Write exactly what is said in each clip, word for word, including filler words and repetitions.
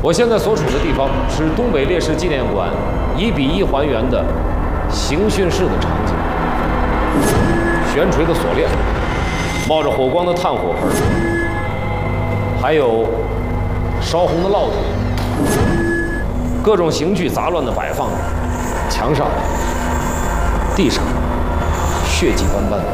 我现在所处的地方是东北烈士纪念馆一比一还原的刑讯室的场景，悬垂的锁链，冒着火光的炭火盆，还有烧红的烙铁，各种刑具杂乱地摆放着，墙上、地上血迹斑斑，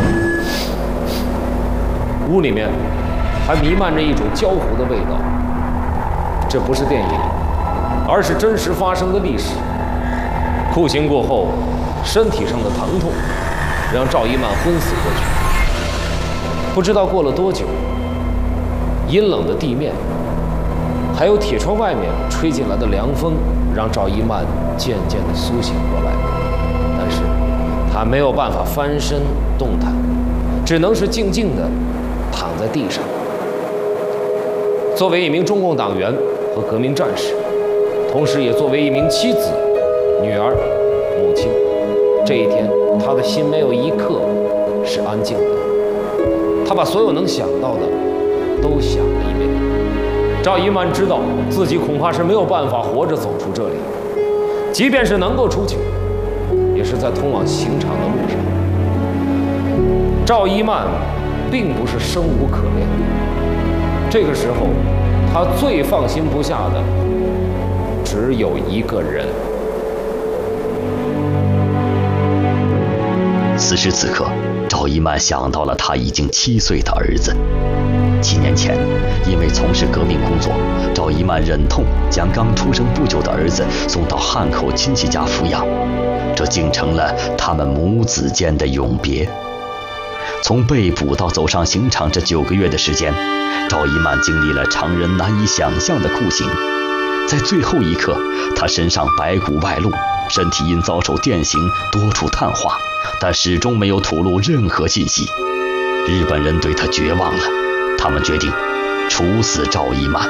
屋里面还弥漫着一种焦糊的味道。这不是电影，而是真实发生的历史。酷刑过后，身体上的疼痛让赵一曼昏死过去。不知道过了多久，阴冷的地面，还有铁窗外面吹进来的凉风，让赵一曼渐渐地苏醒过来。但是，她没有办法翻身动弹，只能是静静地躺在地上。作为一名中共党员和革命战士，同时也作为一名妻子、女儿、母亲，这一天，他的心没有一刻是安静的。他把所有能想到的都想了一遍。赵一曼知道自己恐怕是没有办法活着走出这里，即便是能够出去，也是在通往刑场的路上。赵一曼并不是生无可恋，这个时候，他最放心不下的只有一个人。 此时此刻，赵一曼想到了他已经七岁的儿子。几年前，因为从事革命工作，赵一曼忍痛将刚出生不久的儿子送到汉口亲戚家抚养，这竟成了他们母子间的永别。从被捕到走上刑场这九个月的时间，赵一曼经历了常人难以想象的酷刑。在最后一刻，他身上白骨外露，身体因遭受电刑多处碳化，但始终没有吐露任何信息。日本人对他绝望了，他们决定处死赵一曼。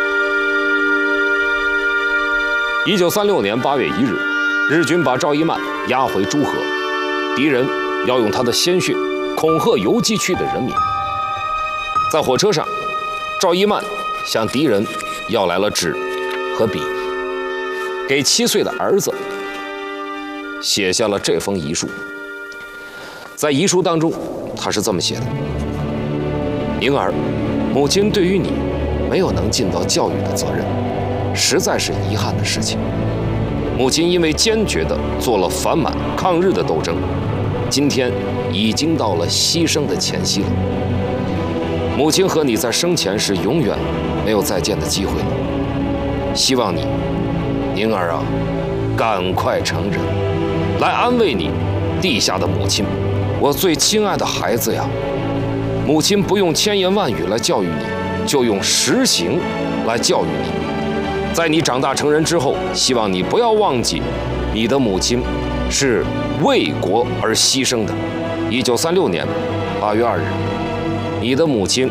一九三六年八月一日，日军把赵一曼押回朱河，敌人要用他的鲜血恐吓游击区的人民。在火车上，赵一曼向敌人要来了纸和笔，给七岁的儿子写下了这封遗书。在遗书当中，他是这么写的：宁儿，母亲对于你没有能尽到教育的责任，实在是遗憾的事情。母亲因为坚决地做了反满抗日的斗争，今天已经到了牺牲的前夕了。母亲和你在生前是永远没有再见的机会了。希望你，宁儿啊，赶快成人，来安慰你地下的母亲。我最亲爱的孩子呀，母亲不用千言万语来教育你，就用实行来教育你。在你长大成人之后，希望你不要忘记，你的母亲是为国而牺牲的。一九三六年八月二日，你的母亲